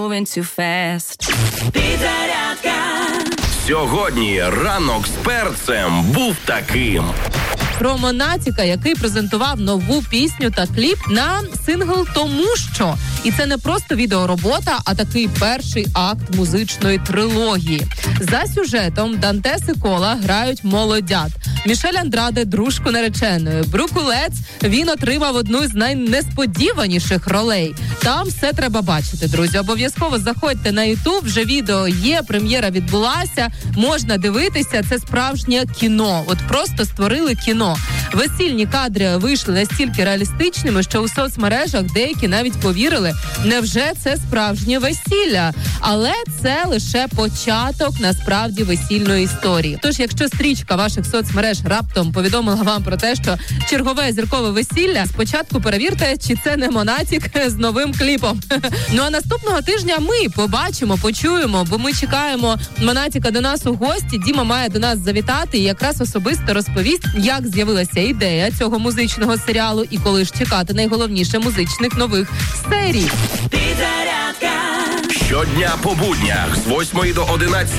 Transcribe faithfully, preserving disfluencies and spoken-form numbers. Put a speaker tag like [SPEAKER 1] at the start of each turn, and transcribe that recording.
[SPEAKER 1] moving too fast. Підзарядка.
[SPEAKER 2] Сьогодні ранок з перцем був таким.
[SPEAKER 3] Про Монатіка, який презентував нову пісню та кліп на сингл «Тому що». І це не просто відеоробота, а такий перший акт музичної трилогії. За сюжетом Дантес і Кола грають молодят. Мішель Андраде – дружку нареченої. Брукулец він отримав одну з найнесподіваніших ролей. Там все треба бачити, друзі. Обов'язково заходьте на Ютуб, вже відео є, прем'єра відбулася, можна дивитися, це справжнє кіно. От просто створили кіно. Весільні кадри вийшли настільки реалістичними, що у соцмережах деякі навіть повірили, невже це справжнє весілля? Але це лише початок, насправді, весільної історії. Тож, якщо стрічка ваших соцмереж раптом повідомила вам про те, що чергове зіркове весілля, спочатку перевірте, чи це не Монатік з новим кліпом. Ну а наступного тижня ми побачимо, почуємо, бо ми чекаємо Монатіка до нас у гості. Діма має до нас завітати і якраз особисто розповість, як з'явилася ідея цього музичного серіалу і коли ж чекати найголовніше музичних нових серій.
[SPEAKER 2] Щодня по буднях з восьмої до одинадцятої